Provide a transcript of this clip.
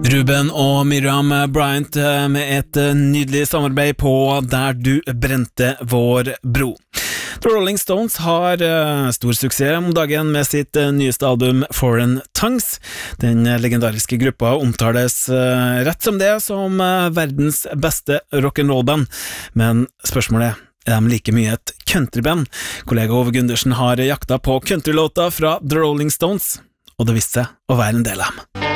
Ruben og Miriam Bryant med et nydelig samarbeid på Der du brente vår bro. The Rolling Stones har stor suksess om dagen med sitt nyeste album Foreign Tongues. Den legendariske gruppa omtales rett som det som verdens beste rock'n'roll-band. Men spørsmålet er de like mye et countryband? Kollega Ove Gundersen har jakta på countrylåta fra The Rolling Stones, og det viste seg å være en del av dem.